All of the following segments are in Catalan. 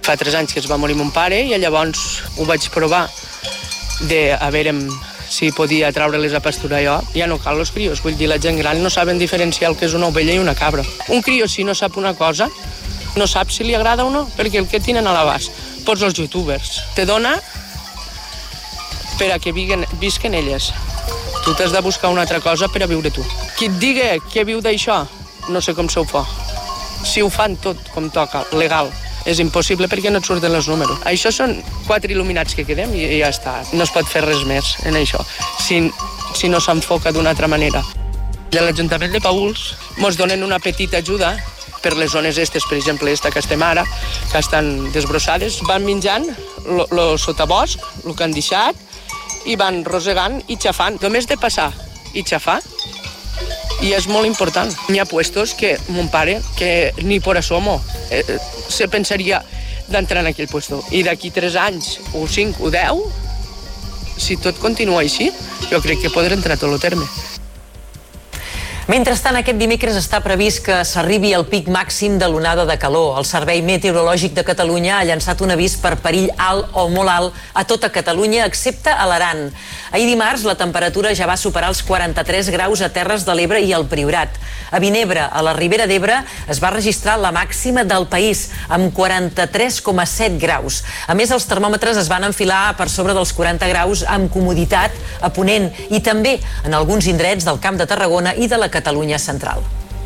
Fa 3 anys que es va morir mon pare i llavors ho vaig provar de a veure si podia treure-les a pasturar jo. Ja no cal els crios, vull dir, la gent gran no saben diferenciar el que és una ovella i una cabra. Un crió, si no sap una cosa, no sap si li agrada o no, perquè el que tenen a l'abast, tots els youtubers, te dona per a que visquen elles. Tu t'has de buscar una altra cosa per a viure tu. Qui et digui que viu d'això, no sé com se ho fa. Si ho fan tot com toca, legal, és impossible perquè no et surten els números. Això són 4 il·luminats que quedem i ja està. No es pot fer res més en això, si no s'enfoca d'una altra manera. De l'Ajuntament de Paüls ens donen una petita ajuda per les zones estes, per exemple, esta que estem ara, que estan desbrossades. Van menjant el sotabosc, el que han deixat, i van rosegant i xafant. Només de passar i xafar, i és molt important. Hi ha puestos que mon pare, que ni por asomo, se pensaria d'entrar en aquell puesto. I d'aquí 3 anys, o 5, o 10, si tot continua així, jo crec que podré entrar a tot el terme. Mentrestant, aquest dimecres està previst que s'arribi al pic màxim de l'onada de calor. El Servei Meteorològic de Catalunya ha llançat un avís per perill alt o molt alt a tota Catalunya, excepte a l'Aran. Ahir dimarts, la temperatura ja va superar els 43 graus a Terres de l'Ebre i al Priorat. A Vinebre, a la Ribera d'Ebre, es va registrar la màxima del país, amb 43,7 graus. A més, els termòmetres es van enfilar per sobre dels 40 graus amb comoditat a Ponent i també en alguns indrets del Camp de Tarragona i de la Catalunya central.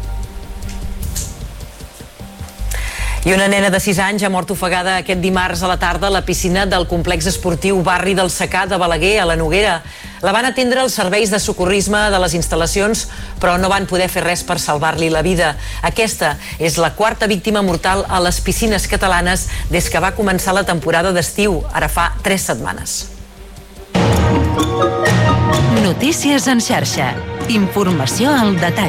I una nena de 6 anys ha mort ofegada aquest dimarts a la tarda a la piscina del complex esportiu Barri del Secà de Balaguer, a la Noguera. La van atendre els serveis de socorrisme de les instal·lacions, però no van poder fer res per salvar-li la vida. Aquesta és la 4a víctima mortal a les piscines catalanes des que va començar la temporada d'estiu, ara fa 3 setmanes. Notícies en xarxa. Informació al detall.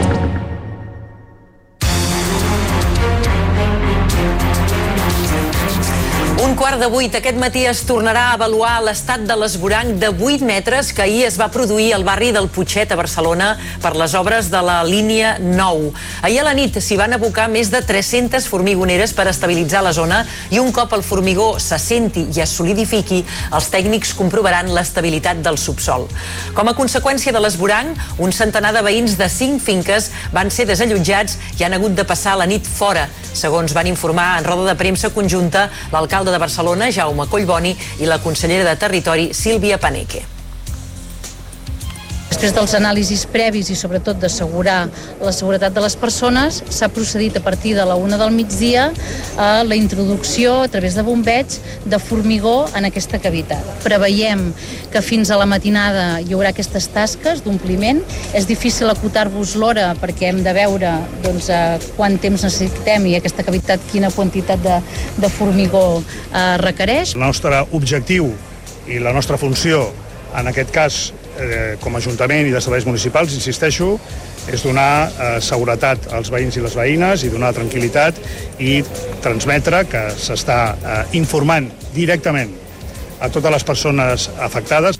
7:15 aquest matí es tornarà a avaluar l'estat de l'esvoranc de 8 metres que ahir es va produir al barri del Putxet a Barcelona per les obres de la línia 9. Ahir a la nit s'hi van abocar més de 300 formigoneres per estabilitzar la zona i un cop el formigó s'assenti i es solidifiqui, els tècnics comprovaran l'estabilitat del subsol. Com a conseqüència de l'esvoranc, un centenar de veïns de 5 finques van ser desallotjats i han hagut de passar la nit fora, segons van informar en roda de premsa conjunta l'alcalde de Barcelona, Jaume Collboni, i la consellera de Territori, Sílvia Paneque. Després dels anàlisis previs i sobretot d'assegurar la seguretat de les persones, s'ha procedit a partir de la 1 del migdia a la introducció a través de bombeig de formigó en aquesta cavitat. Preveiem que fins a la matinada hi haurà aquestes tasques d'ompliment. És difícil acotar-vos l'hora perquè hem de veure quant temps necessitem i aquesta cavitat quina quantitat de formigó requereix. El nostre objectiu i la nostra funció, en aquest cas, com a Ajuntament i de serveis municipals, insisteixo, és donar seguretat als veïns i les veïnes i donar tranquil·litat i transmetre que s'està informant directament a totes les persones afectades.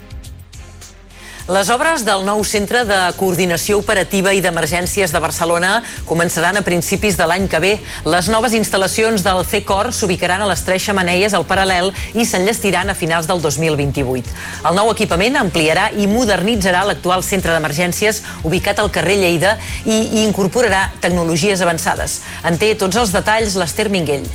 Les obres del nou Centre de Coordinació Operativa i d'Emergències de Barcelona començaran a principis de l'any que ve. Les noves instal·lacions del CECOR s'ubicaran a les 3 xemeneies al paral·lel i s'enllestiran a finals del 2028. El nou equipament ampliarà i modernitzarà l'actual centre d'emergències ubicat al carrer Lleida i incorporarà tecnologies avançades. En té tots els detalls l'Ester Minguell.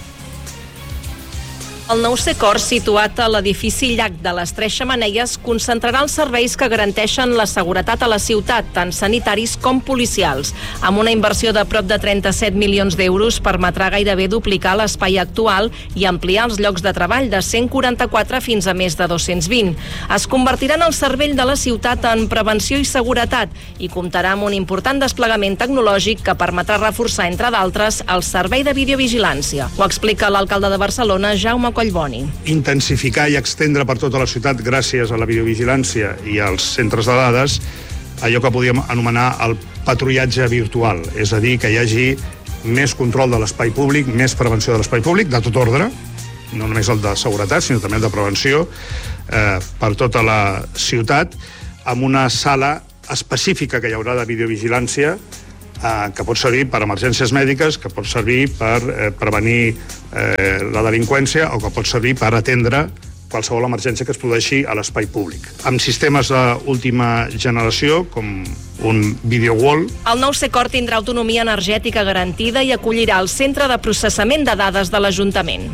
El nou CECOR, situat a l'edifici Llac de les 3 xemeneies, concentrarà els serveis que garanteixen la seguretat a la ciutat, tant sanitaris com policials. Amb una inversió de prop de 37 milions d'euros, permetrà gairebé duplicar l'espai actual i ampliar els llocs de treball de 144 fins a més de 220. Es convertirà en el cervell de la ciutat en prevenció i seguretat i comptarà amb un important desplegament tecnològic que permetrà reforçar, entre d'altres, el servei de videovigilància. Ho explica l'alcalde de Barcelona, Jaume Collboni. Intensificar i extendre per tota la ciutat, gràcies a la videovigilància i als centres de dades, allò que podíem anomenar el patrullatge virtual, és a dir, que hi hagi més control de l'espai públic, més prevenció de l'espai públic, de tot ordre, no només el de seguretat, sinó també el de prevenció, per tota la ciutat, amb una sala específica que hi haurà de videovigilància que pot servir per emergències mèdiques, que pot servir per prevenir la delinqüència o que pot servir per atendre qualsevol emergència que es produeixi a l'espai públic. Amb sistemes d'última generació, com un video wall. El nou Secor tindrà autonomia energètica garantida i acollirà el centre de processament de dades de l'Ajuntament.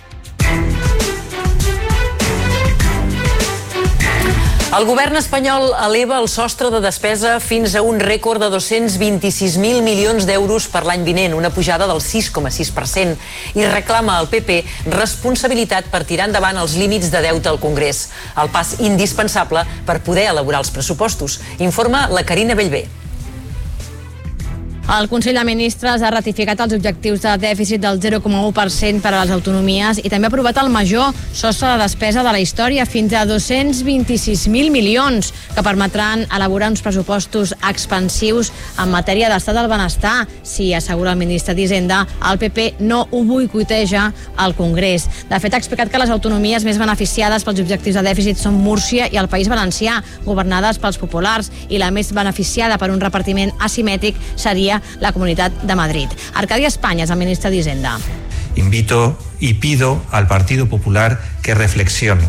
El govern espanyol eleva el sostre de despesa fins a un rècord de 226.000 milions d'euros per l'any vinent, una pujada del 6,6%, i reclama al PP responsabilitat per tirar endavant els límits de deute al Congrés, el pas indispensable per poder elaborar els pressupostos. Informa la Carina Bellver. El Consell de Ministres ha ratificat els objectius de dèficit del 0,1% per a les autonomies i també ha aprovat el major sostre de despesa de la història, fins a 226.000 milions, que permetran elaborar uns pressupostos expansius en matèria d'estat del benestar. Si assegura el ministre d'Hisenda, el PP no ho boicoteja al Congrés. De fet, ha explicat que les autonomies més beneficiades pels objectius de dèficit són Múrcia i el País Valencià, governades pels populars, i la més beneficiada per un repartiment asimètric seria la Comunitat de Madrid. Arcadi Españas, el ministre d'Hisenda. Invito y pido al Partido Popular que reflexione,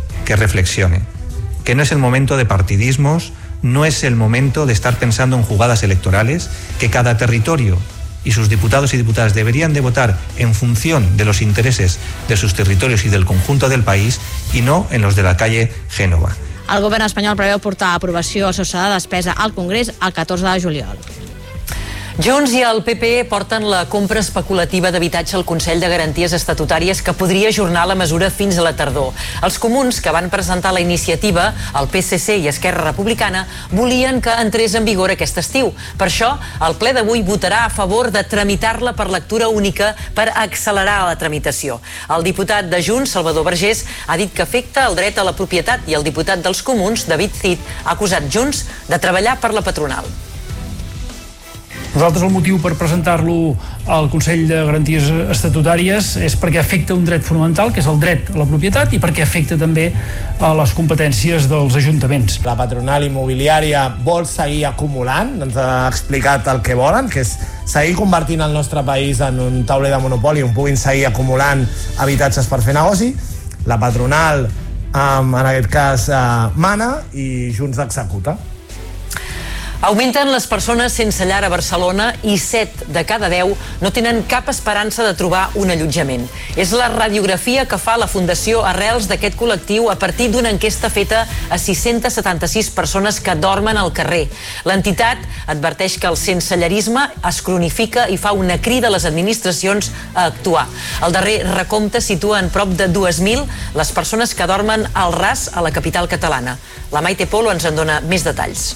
que no es el momento de partidismos, no es el momento de estar pensando en jugadas electorales, que cada territorio y sus diputados y diputadas deberían de votar en función de los intereses de sus territorios y del conjunto del país y no en los de la calle Génova. El govern espanyol preveu portar a aprovació el sostre de despesa al Congrés el 14 de juliol. Junts i el PP porten la compra especulativa d'habitatge al Consell de Garanties Estatutàries, que podria ajornar la mesura fins a la tardor. Els comuns, que van presentar la iniciativa, el PSC i Esquerra Republicana, volien que entrés en vigor aquest estiu. Per això, el ple d'avui votarà a favor de tramitar-la per lectura única per accelerar la tramitació. El diputat de Junts, Salvador Vergés, ha dit que afecta el dret a la propietat, i el diputat dels comuns, David Cid, ha acusat Junts de treballar per la patronal. Nosaltres el motiu per presentar-lo al Consell de Garanties Estatutàries és perquè afecta un dret fonamental, que és el dret a la propietat, i perquè afecta també a les competències dels ajuntaments. La patronal immobiliària vol seguir acumulant, ens ha explicat el que volen, que és seguir convertint el nostre país en un tauler de monopoli on puguin seguir acumulant habitatges per fer negoci. La patronal, en aquest cas, mana i Junts executa. Augmenten les persones sense llar a Barcelona i 7 de cada 10 no tenen cap esperança de trobar un allotjament. És la radiografia que fa la Fundació Arrels d'aquest col·lectiu a partir d'una enquesta feta a 676 persones que dormen al carrer. L'entitat adverteix que el sensellarisme es cronifica i fa una crida a les administracions a actuar. El darrer recompte situa en prop de 2.000 les persones que dormen al ras a la capital catalana. La Maite Polo ens en dona més detalls.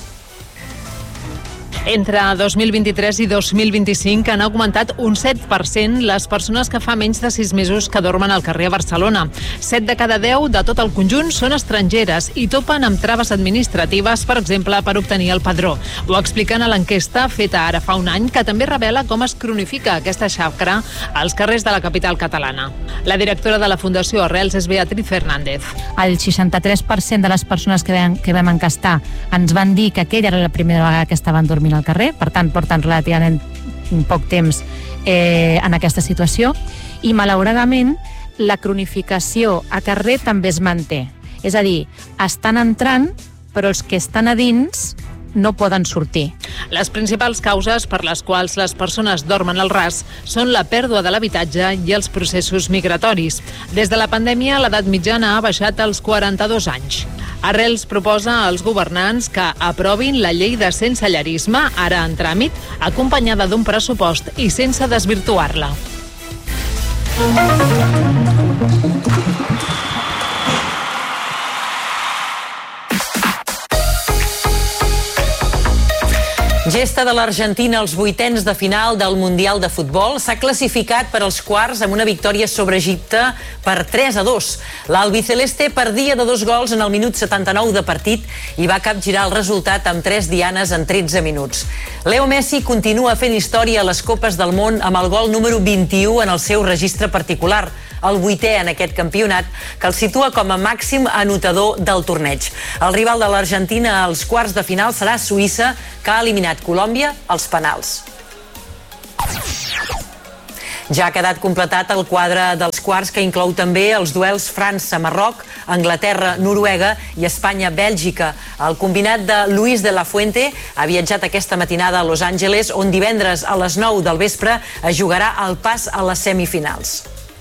Entre 2023 i 2025 han augmentat un 7% les persones que fa menys de 6 mesos que dormen al carrer a Barcelona. 7 de cada 10 de tot el conjunt són estrangeres i topen amb traves administratives, per exemple, per obtenir el padró. Ho expliquen a l'enquesta feta ara fa un any, que també revela com es cronifica aquesta xacra als carrers de la capital catalana. La directora de la Fundació Arrels és Beatriz Fernández. El 63% de les persones que vam encastar ens van dir que aquella era la primera vegada que estaven dormint al carrer, per tant, porten relativament poc temps en aquesta situació, i malauradament la cronificació a carrer també es manté. És a dir, estan entrant, però els que estan a dins no poden sortir. Les principals causes per les quals les persones dormen al ras són la pèrdua de l'habitatge i els processos migratoris. Des de la pandèmia, l'edat mitjana ha baixat als 42 anys. Arrels proposa als governants que aprovin la llei de sensellarisme, ara en tràmit, acompanyada d'un pressupost i sense desvirtuar-la. Gesta de l'Argentina als vuitens de final del Mundial de Futbol. S'ha classificat per als quarts amb una victòria sobre Egipte per 3-2. L'albiceleste perdia de 2 gols en el minut 79 de partit i va capgirar el resultat amb 3 dianes en 13 minuts. Leo Messi continua fent història a les Copes del Món amb el gol número 21 en el seu registre particular. el 8è en aquest campionat, que el situa com a màxim anotador del torneig. El rival de l'Argentina als quarts de final serà Suïssa, que ha eliminat Colòmbia als penals. Ja ha quedat completat el quadre dels quarts, que inclou també els duels França-Marroc, Anglaterra-Noruega i Espanya-Bèlgica. El combinat de Luis de la Fuente ha viatjat aquesta matinada a Los Angeles, on divendres a les 9 del vespre es jugarà el pas a les semifinals.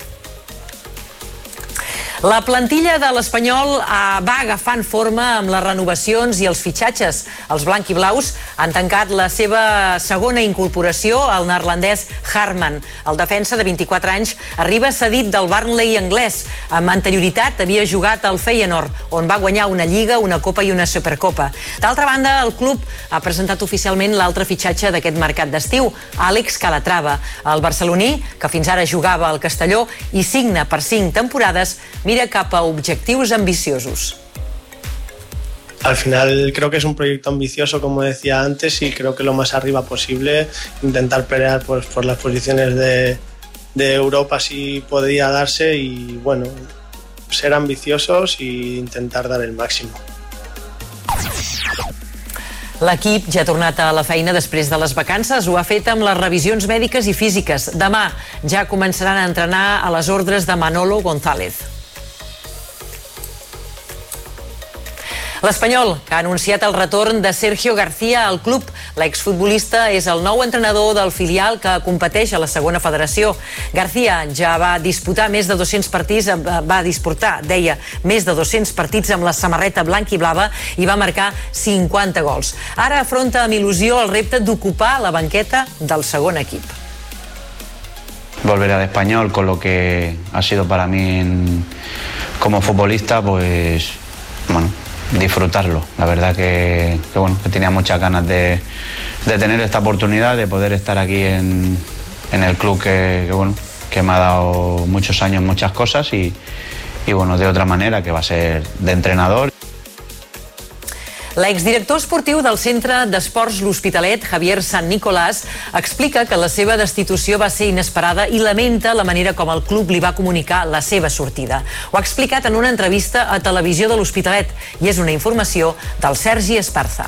La plantilla de l'Espanyol va agafant forma amb les renovacions i els fitxatges. Els blanquiblaus han tancat la seva segona incorporació, el neerlandès Harman. El defensa de 24 anys arriba cedit del Burnley anglès. Amb anterioritat havia jugat al Feyenoord, on va guanyar una Lliga, una Copa i una Supercopa. D'altra banda, el club ha presentat oficialment l'altre fitxatge d'aquest mercat d'estiu, Àlex Calatrava. El barceloní, que fins ara jugava al Castelló i signa per 5 temporades, mira cap a objectius ambiciosos. Al final creo que es un proyecto ambicioso, como decía antes, y creo que lo más arriba posible, intentar pelear por las posiciones de Europa si podría darse y bueno, ser ambiciosos e intentar dar el máximo. L'equip ja ha tornat a la feina després de les vacances. Ho ha fet amb les revisions mèdiques i físiques. Demà ja començaran a entrenar a les ordres de Manolo González. L'Espanyol, que ha anunciat el retorn de Sergio García al club. L'exfutbolista és el nou entrenador del filial que competeix a la segona federació. García ja va disputar més de 200 partits, més de 200 partits amb la samarreta blanca i blava i va marcar 50 gols. Ara afronta amb il·lusió el repte d'ocupar la banqueta del segon equip. Volver al Español con lo que ha sido para mí como futbolista, pues bueno, disfrutarlo. La verdad que tenía muchas ganas de tener esta oportunidad, de poder estar aquí en el club que me ha dado muchos años, muchas cosas y bueno, de otra manera, que va a ser de entrenador. L'exdirector esportiu del Centre d'Esports L'Hospitalet, Javier Sant Nicolàs, explica que la seva destitució va ser inesperada i lamenta la manera com el club li va comunicar la seva sortida. Ho ha explicat en una entrevista a Televisió de l'Hospitalet i és una informació del Sergi Esparza.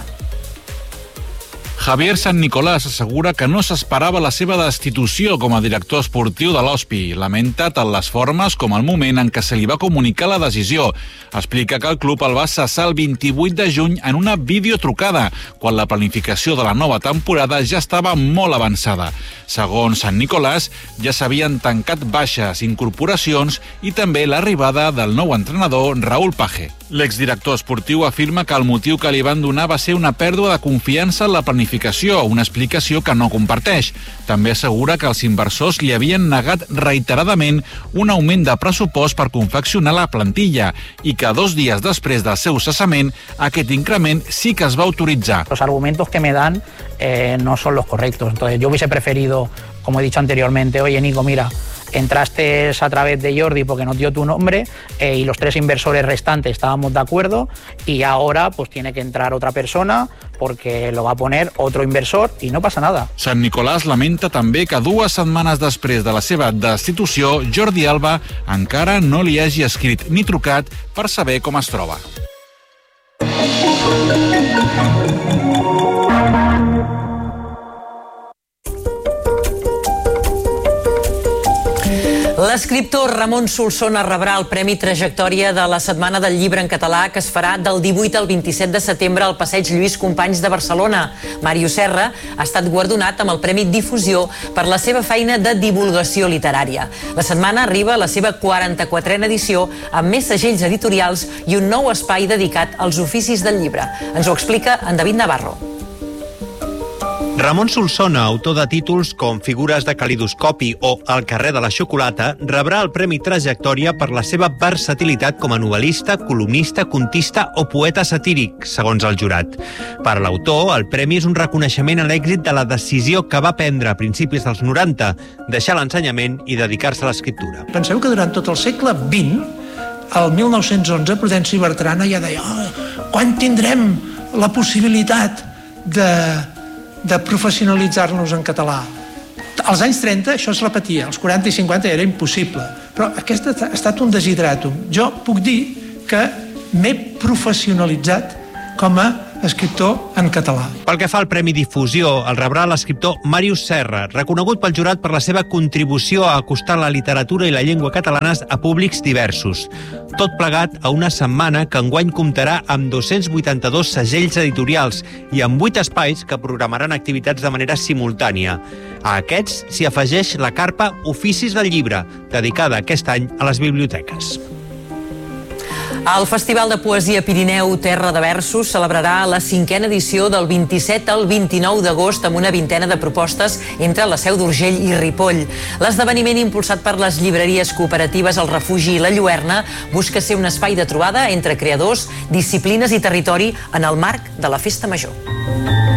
Javier Sant Nicolàs assegura que no s'esperava la seva destitució com a director esportiu de l'Hospi. Lamenta tant les formes com el moment en què se li va comunicar la decisió. Explica que el club el va cessar el 28 de juny en una videotrucada, quan la planificació de la nova temporada ja estava molt avançada. Segons Sant Nicolàs, ja s'havien tancat baixes, incorporacions i també l'arribada del nou entrenador Raúl Page. L'exdirector esportiu afirma que el motiu que li van donar va ser una pèrdua de confiança en la planificació, una explicació que no comparteix. També assegura que els inversors li havien negat reiteradament un augment de pressupost per confeccionar la plantilla i que 2 dies després del seu cessament aquest increment sí que es va autoritzar. Los argumentos que me dan no son los correctos. Entonces yo hubiese preferido, como he dicho anteriormente, oye Nico, mira, entraste a través de Jordi porque nos dio tu nombre y los 3 inversores restantes estábamos de acuerdo y ahora pues tiene que entrar otra persona porque lo va a poner otro inversor y no pasa nada. Sant Nicolàs lamenta també que 2 setmanes després de la seva destitució, Jordi Alba encara no li hagi escrit ni trucat per saber com es troba. L'escriptor Ramon Solsona rebrà el Premi Trajectòria de la Setmana del Llibre en Català, que es farà del 18 al 27 de setembre al Passeig Lluís Companys de Barcelona. Màrius Serra ha estat guardonat amb el Premi Difusió per la seva feina de divulgació literària. La setmana arriba a la seva 44a edició amb més segells editorials i un nou espai dedicat als oficis del llibre. Ens ho explica en David Navarro. Ramon Solsona, autor de títols com Figures de calidoscopi o El carrer de la xocolata, rebrà el Premi Trajectòria per la seva versatilitat com a novel·lista, columnista, contista o poeta satíric, segons el jurat. Per l'autor, el premi és un reconeixement a l'èxit de la decisió que va prendre a principis dels 90, deixar l'ensenyament i dedicar-se a l'escriptura. Penseu que durant tot el segle XX, el 1911, Prudenci Bertrana ja deia quan tindrem la possibilitat de professionalitzar-nos en català. Als anys 30 això es repetia, als 40 i 50 era impossible, però aquest ha estat un desideratum. Jo puc dir que m'he professionalitzat com a escriptor en català. Pel que fa al Premi Difusió, el rebrà l'escriptor Màrius Serra, reconegut pel jurat per la seva contribució a acostar la literatura i la llengua catalanes a públics diversos. Tot plegat a una setmana que enguany comptarà amb 282 segells editorials i amb 8 espais que programaran activitats de manera simultània. A aquests s'hi afegeix la carpa Oficis del Llibre, dedicada aquest any a les biblioteques. El Festival de Poesia Pirineu Terra de Versos celebrarà la 5a edició del 27 al 29 d'agost amb una vintena de propostes entre la Seu d'Urgell i Ripoll. L'esdeveniment impulsat per les llibreries cooperatives El Refugi i la Lluerna busca ser un espai de trobada entre creadors, disciplines i territori en el marc de la Festa Major.